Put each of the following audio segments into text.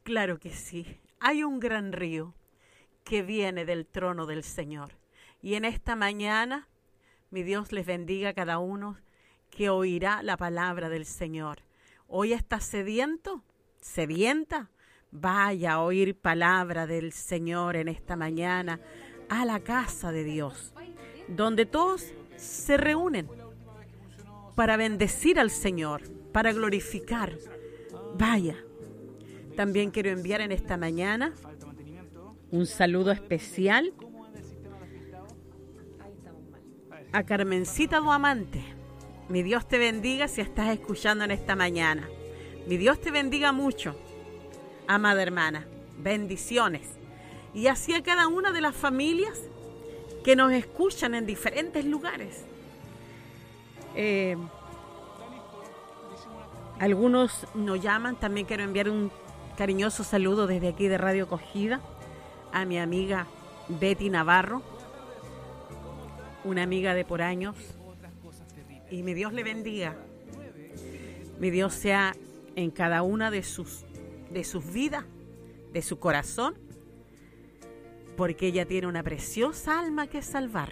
Claro que sí. Hay un gran río que viene del trono del Señor. Y en esta mañana, mi Dios les bendiga a cada uno que oirá la palabra del Señor. Hoy está sediento, sedienta. Vaya a oír palabra del Señor en esta mañana a la casa de Dios, donde todos se reúnen para bendecir al Señor, para glorificar. Vaya. También quiero enviar en esta mañana un saludo especial a Carmencita Duamante. Mi Dios te bendiga si estás escuchando en esta mañana. Mi Dios te bendiga mucho, amada hermana. Bendiciones. Y así a cada una de las familias que nos escuchan en diferentes lugares. Algunos nos llaman. También quiero enviar un cariñoso saludo desde aquí de Radio Acogida a mi amiga Betty Navarro, una amiga de por años. Y mi Dios le bendiga. Mi Dios sea en cada una de sus vidas, de su corazón, porque ella tiene una preciosa alma que salvar.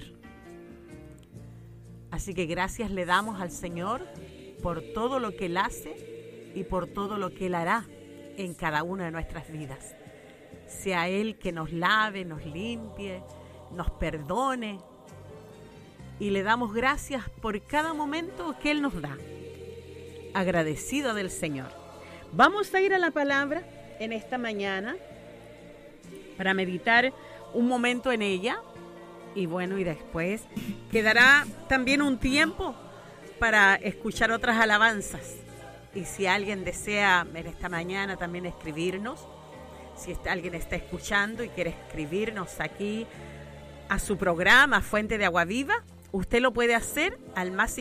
Así que gracias le damos al Señor por todo lo que Él hace y por todo lo que Él hará en cada una de nuestras vidas. Sea Él que nos lave, nos limpie, nos perdone. Y le damos gracias por cada momento que Él nos da. Agradecido del Señor. Vamos a ir a la palabra en esta mañana para meditar un momento en ella. Y bueno, y después quedará también un tiempo para escuchar otras alabanzas. Y si alguien desea en esta mañana también escribirnos, si alguien está escuchando y quiere escribirnos aquí a su programa Fuente de Agua Viva, usted lo puede hacer al más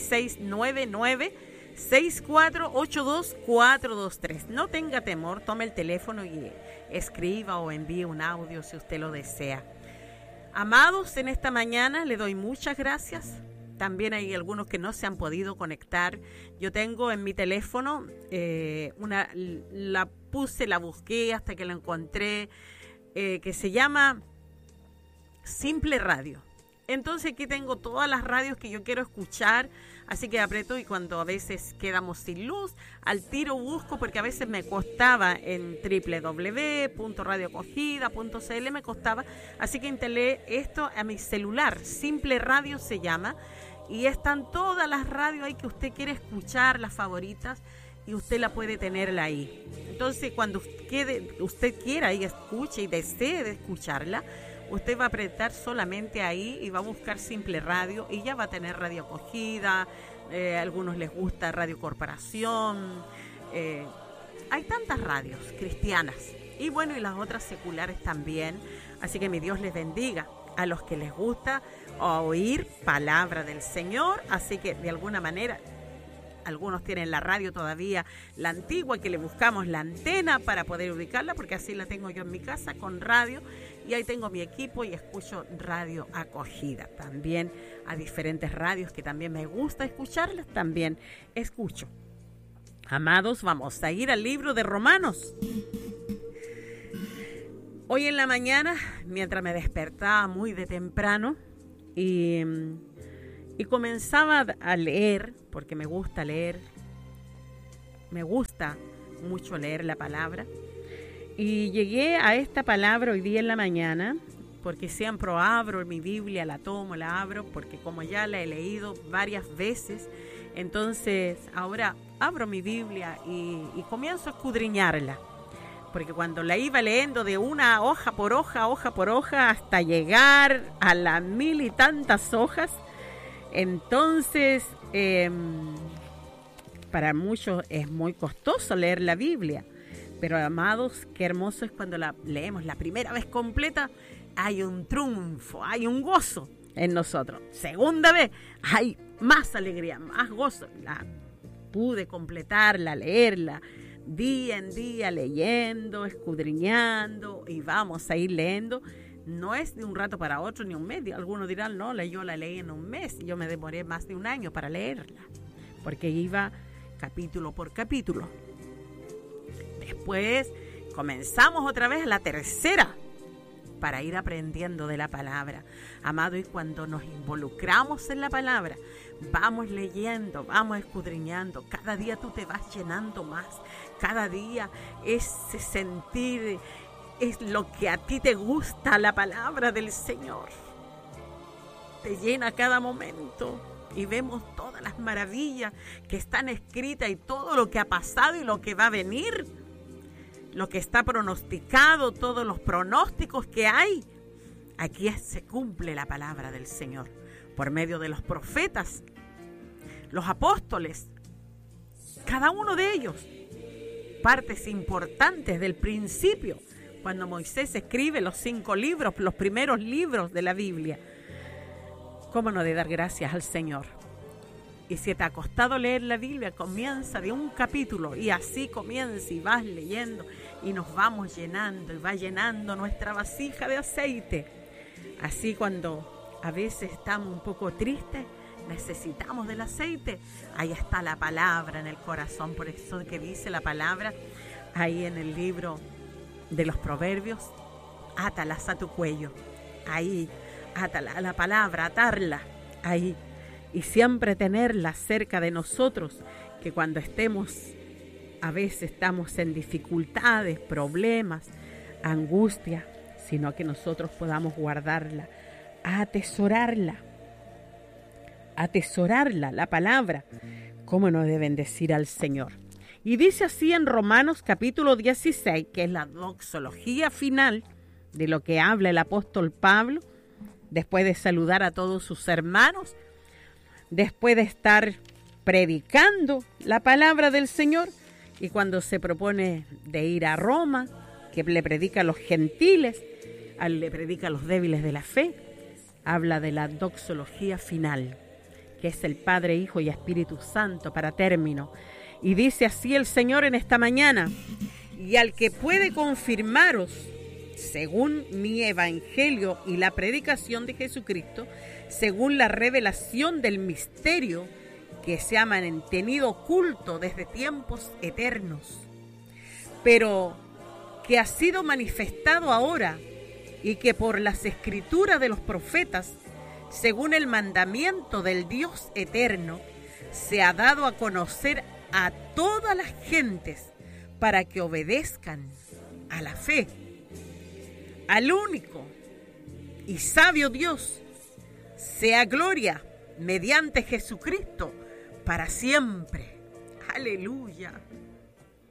5699-6482-423. No tenga temor, tome el teléfono y escriba o envíe un audio si usted lo desea. Amados, en esta mañana le doy muchas gracias. También hay algunos que no se han podido conectar. Yo tengo en mi teléfono, la busqué hasta que la encontré, que se llama Simple Radio. Entonces aquí tengo todas las radios que yo quiero escuchar, así que aprieto y cuando a veces quedamos sin luz, al tiro busco, porque a veces me costaba en www.radioacogida.cl, me costaba, así que instalé esto a mi celular, Simple Radio se llama, y están todas las radios ahí que usted quiere escuchar, las favoritas, y usted la puede tenerla ahí. Entonces cuando usted quiera y escuche y desee de escucharla, usted va a apretar solamente ahí y va a buscar Simple Radio y ya va a tener Radio Acogida, a algunos les gusta Radio Corporación, hay tantas radios cristianas y bueno, y las otras seculares también, así que mi Dios les bendiga a los que les gusta oír palabra del Señor, así que de alguna manera algunos tienen la radio todavía, la antigua, que le buscamos la antena para poder ubicarla, porque así la tengo yo en mi casa con radio, y ahí tengo mi equipo y escucho Radio Acogida. También a diferentes radios que también me gusta escucharlas, también escucho. Amados, vamos a ir al libro de Romanos. Hoy en la mañana, mientras me despertaba muy de temprano y comenzaba a leer, porque me gusta leer, me gusta mucho leer la palabra, y llegué a esta palabra hoy día en la mañana, porque siempre abro mi Biblia, la tomo, la abro, porque como ya la he leído varias veces, entonces ahora abro mi Biblia y comienzo a escudriñarla, porque cuando la iba leyendo de una hoja por hoja, hasta llegar a las 1000 y tantas hojas, entonces para muchos es muy costoso leer la Biblia, pero amados, qué hermoso es cuando la leemos la primera vez completa, hay un triunfo, hay un gozo en nosotros. Segunda vez hay más alegría, más gozo. La pude completarla, leerla día en día, leyendo, escudriñando, y vamos a ir leyendo. No es de un rato para otro ni un mes. Algunos dirán, no, yo la leí en un mes. Yo me demoré más de un año para leerla, porque iba capítulo por capítulo. Después comenzamos otra vez la tercera para ir aprendiendo de la palabra. Amado, y cuando nos involucramos en la palabra, vamos leyendo, vamos escudriñando, cada día tú te vas llenando más, cada día ese sentir es lo que a ti te gusta, la palabra del Señor. Te llena cada momento y vemos todas las maravillas que están escritas y todo lo que ha pasado y lo que va a venir, lo que está pronosticado, todos los pronósticos que hay. Aquí se cumple la palabra del Señor por medio de los profetas, los apóstoles, cada uno de ellos, partes importantes del principio, cuando Moisés escribe los 5 libros, los primeros libros de la Biblia. ¿Cómo no de dar gracias al Señor? Y si te ha costado leer la Biblia, comienza de un capítulo y así comienza y vas leyendo y nos vamos llenando y va llenando nuestra vasija de aceite. Así cuando a veces estamos un poco tristes, necesitamos del aceite, ahí está la palabra en el corazón. Por eso que dice la palabra ahí en el libro de los Proverbios, átalas a tu cuello, ahí, átala a la palabra, atarla ahí, y siempre tenerla cerca de nosotros, que cuando a veces estamos en dificultades, problemas, angustia, sino que nosotros podamos guardarla, atesorarla, la palabra, como nos deben decir al Señor. Y dice así en Romanos capítulo 16, que es la doxología final de lo que habla el apóstol Pablo, después de saludar a todos sus hermanos, después de estar predicando la palabra del Señor, y cuando se propone de ir a Roma, que le predica a los gentiles, le predica a los débiles de la fe, habla de la doxología final, que es el Padre, Hijo y Espíritu Santo para término. Y dice así el Señor en esta mañana: y al que puede confirmaros, según mi evangelio y la predicación de Jesucristo, según la revelación del misterio que se ha mantenido oculto desde tiempos eternos, pero que ha sido manifestado ahora, y que por las escrituras de los profetas, según el mandamiento del Dios eterno, se ha dado a conocer a todas las gentes para que obedezcan a la fe, al único y sabio Dios, sea gloria mediante Jesucristo para siempre. Aleluya.